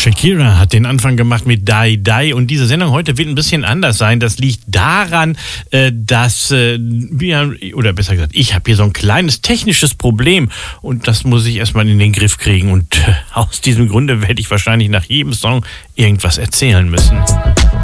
Shakira hat den Anfang gemacht mit Die Die und diese Sendung heute wird ein bisschen anders sein. Das liegt daran, dass wir, oder besser gesagt, ich habe hier so ein kleines technisches Problem und das muss ich erstmal in den Griff kriegen und aus diesem Grunde werde ich wahrscheinlich nach jedem Song irgendwas erzählen müssen.